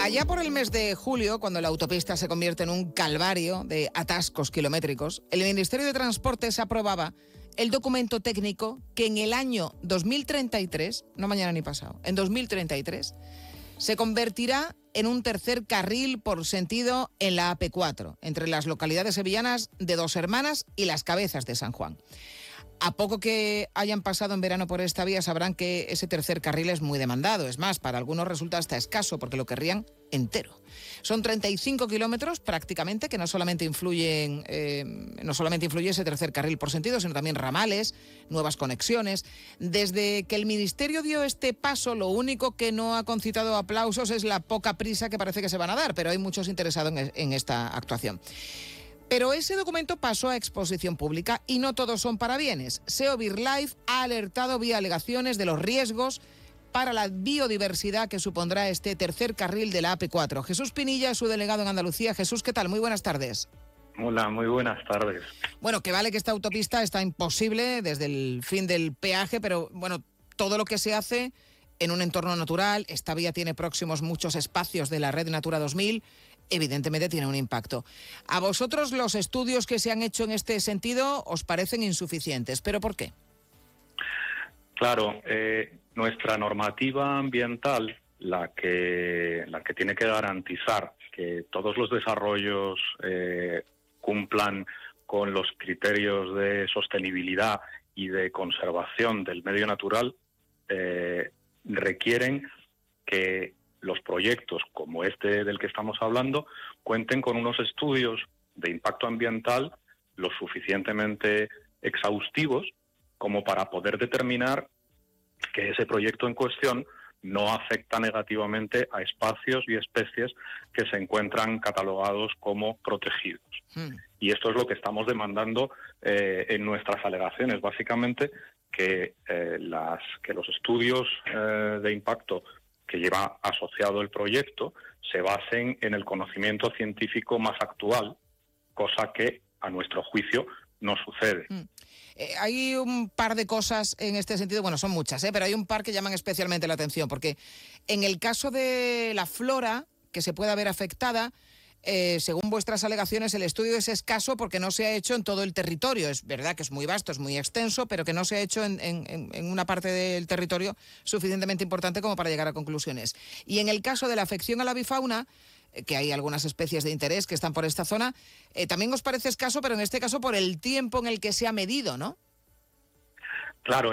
Allá por el mes de julio, cuando la autopista se convierte en un calvario de atascos kilométricos, el Ministerio de Transportes aprobaba el documento técnico que en el año 2033, no mañana ni pasado, en 2033, se convertirá en un tercer carril por sentido en la AP4, entre las localidades sevillanas de Dos Hermanas y Las Cabezas de San Juan. A poco que hayan pasado en verano por esta vía sabrán que ese tercer carril es muy demandado. Es más, para algunos resulta hasta escaso porque lo querrían entero. Son 35 kilómetros prácticamente que no solamente influye ese tercer carril por sentido, sino también ramales, nuevas conexiones. Desde que el Ministerio dio este paso, lo único que no ha concitado aplausos es la poca prisa que parece que se van a dar, pero hay muchos interesados en esta actuación. Pero ese documento pasó a exposición pública y no todos son parabienes. SEO BirdLife ha alertado vía alegaciones de los riesgos para la biodiversidad que supondrá este tercer carril de la AP4. Jesús Pinilla es su delegado en Andalucía. Jesús, ¿qué tal? Muy buenas tardes. Hola, muy buenas tardes. Bueno, que vale que esta autopista está imposible desde el fin del peaje, pero bueno, todo lo que se hace en un entorno natural, esta vía tiene próximos muchos espacios de la red Natura 2000, evidentemente tiene un impacto. A vosotros los estudios que se han hecho en este sentido os parecen insuficientes, ¿pero por qué? Claro, nuestra normativa ambiental, la que tiene que garantizar que todos los desarrollos cumplan con los criterios de sostenibilidad y de conservación del medio natural, requieren que los proyectos como este del que estamos hablando cuenten con unos estudios de impacto ambiental lo suficientemente exhaustivos como para poder determinar que ese proyecto en cuestión no afecta negativamente a espacios y especies que se encuentran catalogados como protegidos. Y esto es lo que estamos demandando en nuestras alegaciones, básicamente que los estudios de impacto que lleva asociado el proyecto se basen en el conocimiento científico más actual, cosa que, a nuestro juicio, no sucede. Hay un par de cosas en este sentido, bueno, son muchas, pero hay un par que llaman especialmente la atención, porque en el caso de la flora que se pueda ver afectada, según vuestras alegaciones, el estudio es escaso porque no se ha hecho en todo el territorio. Es verdad que es muy vasto, es muy extenso, pero que no se ha hecho en una parte del territorio suficientemente importante como para llegar a conclusiones. Y en el caso de la afección a la avifauna, que hay algunas especies de interés que están por esta zona, también os parece escaso, pero en este caso por el tiempo en el que se ha medido, ¿no? Claro,